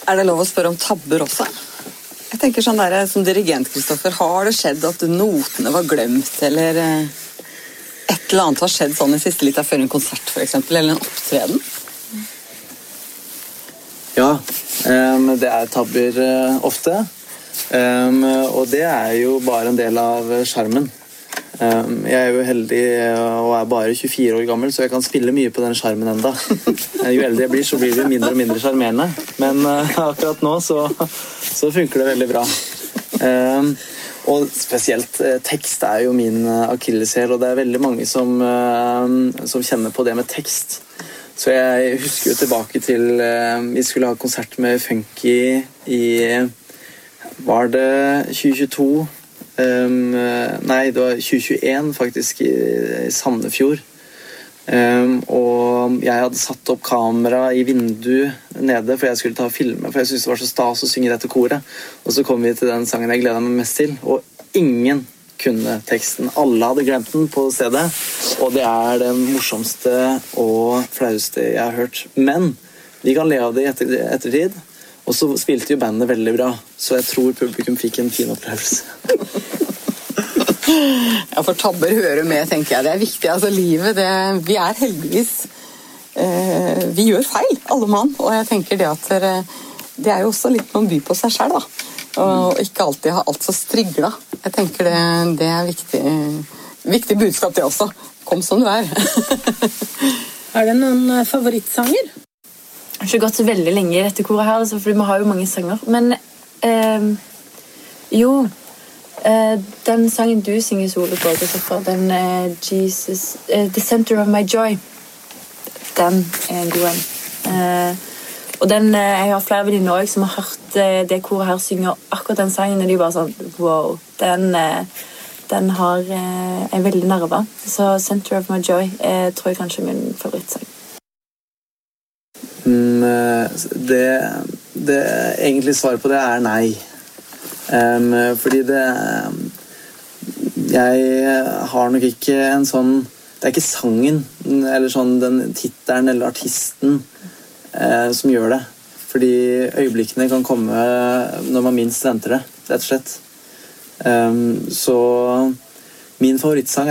det lov å spørre om tabber også? Jeg tenker sånn der, som dirigent, Kristoffer, har det skjedd at notene var glemt, eller et eller annet har skjedd sånn i siste litt før en konsert, for eksempel, eller en opptreden? Ja, det tabber ofte, og det jo bare en del av skjermen. Jeg jo heldig og bare 24 år gammel, så jeg kan spille mye på den skjermen enda. Jo eldre jeg blir, så blir det mindre og mindre skjermerende. Men akkurat nå så funker det veldig bra. Og spesielt tekst jo min akilleshæl, og det veldig mange som kjenner på det med tekst. Så jeg husker jo tilbake til vi skulle ha konsert med Funky var det 2022? Nei, det var 2021 faktisk i Sandefjord. Og jeg hadde satt opp kamera i vinduet nede, for jeg skulle ta og filme, for jeg syntes det var så stas å synge dette koret. Og så kom vi til den sangen jeg gledet meg mest til, og ingen kunne teksten. Alle hadde glemt den på stedet, og det den morsomste og flaueste jeg har hørt. Men vi kan le av det i ettertid, og så spilte jo bandet veldig bra, så jeg tror publikum fikk en fin opplevelse. Ja, for tabber hører med, tenker jeg. Det viktig, altså livet, vi heldigvis, vi gjør feil, alle mann, og jeg tenker det at det jo også litt med å by på seg selv, da. Og ikke alltid ha alt så strigla. Jeg tenker det viktig budskap det også. Kom som du det noen favorittsanger? Jeg har ikke gått så veldig lenge i dette koret her, for vi har jo mange sanger. Men den sangen du synger solo på, den Jesus, The Center of My Joy, den en god en. Og den, jeg har flere venninner også som har hørt det koret her synge akkurat den sangen, og de bare sånn, wow, den har en veldig nerve. Så Center of My Joy tror jeg kanskje er min favorittsang. Det egentlig svaret på det nei. Fordi jeg har nok ikke en sånn, det ikke sangen eller sånn den tittelen eller artisten som gjør det, fordi øyeblikkene kan komme når man minst venter det, rett og slett. Så min favorittsang